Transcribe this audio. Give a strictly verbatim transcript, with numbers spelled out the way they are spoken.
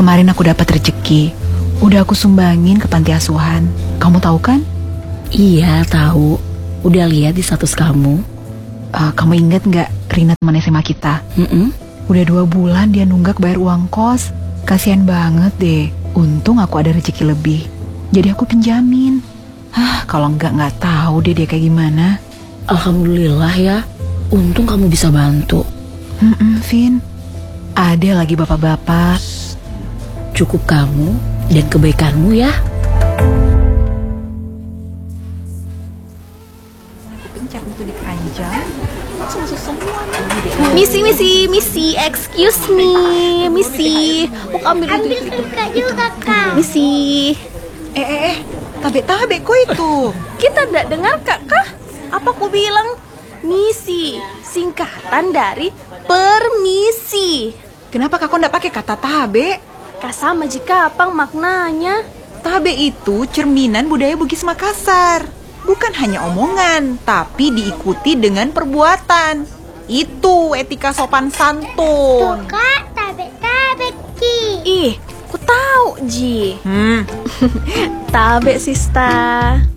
kemarin aku dapat rezeki. Udah aku sumbangin ke panti asuhan. Kamu tahu kan? Iya, tahu. Udah lihat di status kamu. Uh, kamu inget nggak Rina teman S M A kita? Mm-mm. Udah dua bulan dia nunggak bayar uang kos. Kasian banget deh. Untung aku ada rezeki lebih. Jadi aku pinjamin. Hah, kalau nggak nggak tahu deh dia kayak gimana. Alhamdulillah ya. Untung kamu bisa bantu. Mm-mm, Vin. Ada lagi bapak-bapak. Cukup kamu dan kebaikanmu ya. Pencet itu di keranjang. Misi, misi, misi, excuse me, misi. Aku ambil Ambil itu. Kak juga, Kak. Misi. Eh, eh, eh. Tabe-tabe kok itu. Kita tidak dengar kak kah? Apa aku bilang? Misi, singkatan dari permisi. Kenapa kakak nggak pakai kata tabe? Kak sama jika apa maknanya? Tabe itu cerminan budaya Bugis Makassar. Bukan hanya omongan, tapi diikuti dengan perbuatan. Itu etika sopan Tuh, santun. Kak, tabe-tabe Ki. Ih, aku tahu Ji. Hmm, Tabe sista.